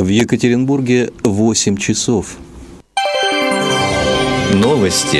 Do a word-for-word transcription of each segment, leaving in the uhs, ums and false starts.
В Екатеринбурге восемь часов. Новости.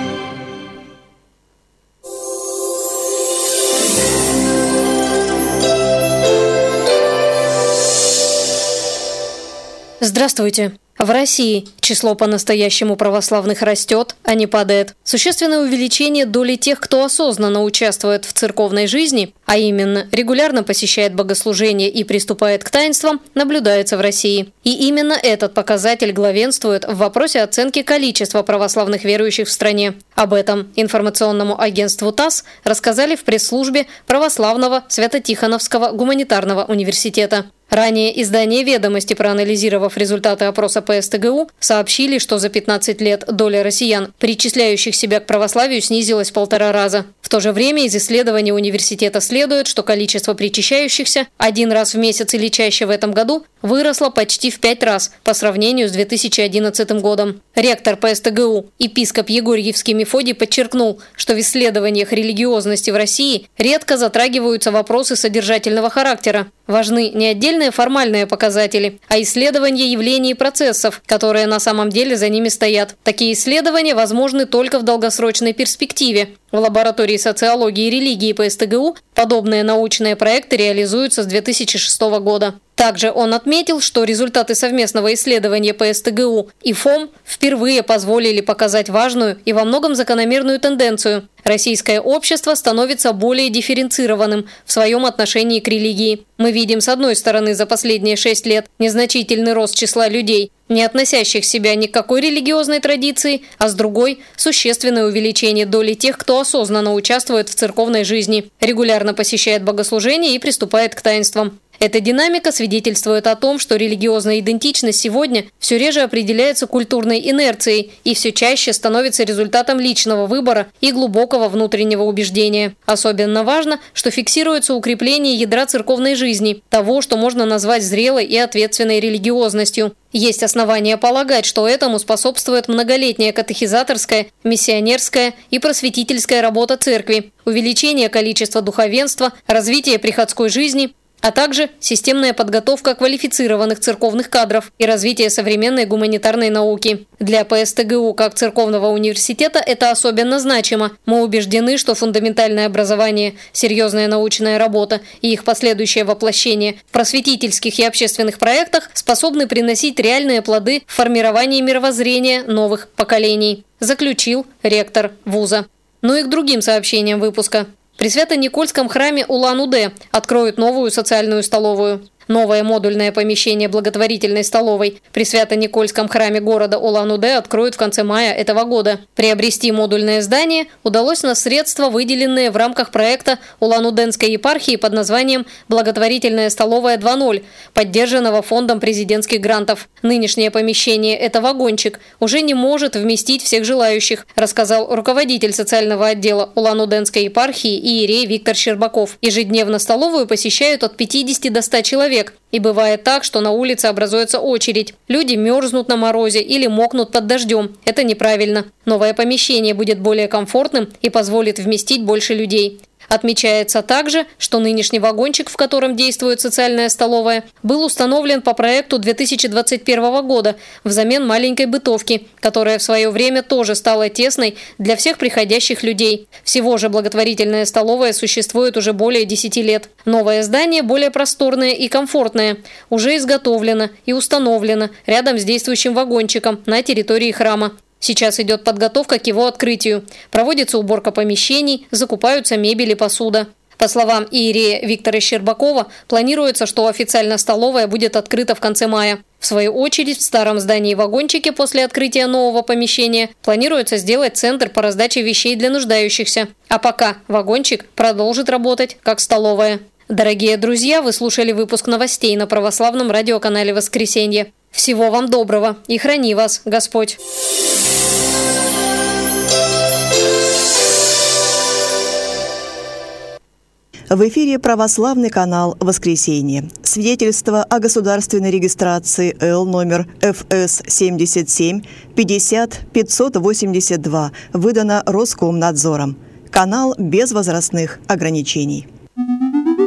Здравствуйте. В России число по-настоящему православных растет, а не падает. Существенное увеличение доли тех, кто осознанно участвует в церковной жизни, а именно регулярно посещает богослужения и приступает к таинствам, наблюдается в России. И именно этот показатель главенствует в вопросе оценки количества православных верующих в стране. Об этом информационному агентству ТАСС рассказали в пресс-службе Православного Свято-Тихоновского гуманитарного университета. Ранее издание «Ведомости», проанализировав результаты опроса по эс тэ гэ у, сообщили, что за пятнадцать лет доля россиян, причисляющих себя к православию, снизилась в полтора раза. В то же время из исследования университета следует, что количество причащающихся один раз в месяц или чаще в этом году выросло почти в пять раз по сравнению с две тысячи одиннадцатым годом. Ректор по эс тэ гэ у, епископ Егорьевский Мефодий, подчеркнул, что в исследованиях религиозности в России редко затрагиваются вопросы содержательного характера. Важны не отдельные формальные показатели, а исследования явлений и процессов, которые на самом деле за ними стоят. Такие исследования возможны только в долгосрочной перспективе. В лаборатории социологии и религии по эс тэ гэ у подобные научные проекты реализуются с две тысячи шестого года. Также он отметил, что результаты совместного исследования по эс тэ гэ у и ФОМ впервые позволили показать важную и во многом закономерную тенденцию. Российское общество становится более дифференцированным в своем отношении к религии. Мы видим, с одной стороны, за последние шесть лет незначительный рост числа людей, не относящих себя ни к какой религиозной традиции, а с другой – существенное увеличение доли тех, кто осознанно участвует в церковной жизни, регулярно посещает богослужения и приступает к таинствам. Эта динамика свидетельствует о том, что религиозная идентичность сегодня все реже определяется культурной инерцией и все чаще становится результатом личного выбора и глубокого внутреннего убеждения. Особенно важно, что фиксируется укрепление ядра церковной жизни, того, что можно назвать зрелой и ответственной религиозностью. Есть основания полагать, что этому способствует многолетняя катехизаторская, миссионерская и просветительская работа церкви, увеличение количества духовенства, развитие приходской жизни, а также системная подготовка квалифицированных церковных кадров и развитие современной гуманитарной науки. Для пэ эс тэ гэ у как церковного университета это особенно значимо. Мы убеждены, что фундаментальное образование, серьезная научная работа и их последующее воплощение в просветительских и общественных проектах способны приносить реальные плоды в формировании мировоззрения новых поколений, заключил ректор вуза. Ну и к другим сообщениям выпуска. При Свято-Никольском храме Улан-Удэ откроют новую социальную столовую. Новое модульное помещение благотворительной столовой при Свято-Никольском храме города Улан-Удэ откроют в конце мая этого года. Приобрести модульное здание удалось на средства, выделенные в рамках проекта Улан-Удэнской епархии под названием «Благотворительная столовая два ноль», поддержанного фондом президентских грантов. Нынешнее помещение – это вагончик, уже не может вместить всех желающих, рассказал руководитель социального отдела Улан-Удэнской епархии иерей Виктор Щербаков. Ежедневно столовую посещают от пятидесяти до ста человек. И бывает так, что на улице образуется очередь. Люди мерзнут на морозе или мокнут под дождем. Это неправильно. Новое помещение будет более комфортным и позволит вместить больше людей. Отмечается также, что нынешний вагончик, в котором действует социальная столовая, был установлен по проекту две тысячи двадцать первого года взамен маленькой бытовки, которая в свое время тоже стала тесной для всех приходящих людей. Всего же благотворительная столовая существует уже более десяти лет. Новое здание более просторное и комфортное, уже изготовлено и установлено рядом с действующим вагончиком на территории храма. Сейчас идет подготовка к его открытию. Проводится уборка помещений, закупаются мебель и посуда. По словам иерея Виктора Щербакова, планируется, что официально столовая будет открыта в конце мая. В свою очередь, в старом здании-вагончике после открытия нового помещения планируется сделать центр по раздаче вещей для нуждающихся. А пока вагончик продолжит работать как столовая. Дорогие друзья, вы слушали выпуск новостей на православном радиоканале «Воскресенье». Всего вам доброго и храни вас Господь! В эфире православный канал «Воскресенье». Свидетельство о государственной регистрации Л номер эф эс семьдесят семь пятьдесят пятьсот восемьдесят два выдано Роскомнадзором. Канал без возрастных ограничений.